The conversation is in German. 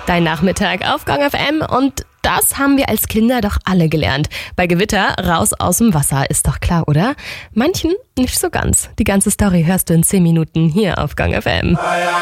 Dein Nachmittag auf Gong FM und das haben wir als Kinder doch alle gelernt. Bei Gewitter raus aus dem Wasser, ist doch klar, oder? Manchen nicht so ganz. Die ganze Story hörst du in 10 Minuten hier auf Gong FM.